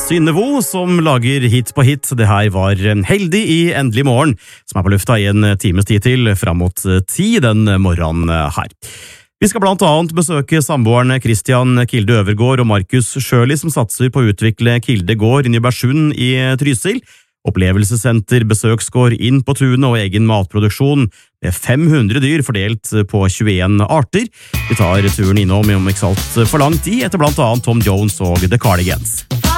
Synnevo som lager hit på hit. Det her var Heldig i Endelig morgen, som på lufta i en times tid til, fram mot 10 den morgenen her. Vi skal blant annet besøke samboerne Christian Kilde Øvergård og Markus Sjøli, som satser på å utvikle Kilde gård i Nybergsund i Trysil. Opplevelsessenter, besøksgård, inn på tunet og egen matproduksjon. Det 500 dyr fordelt på 21 arter. Vi tar turen innom om ikke så alt for lang tid, etter blant annet Tom Jones og The Cardigans.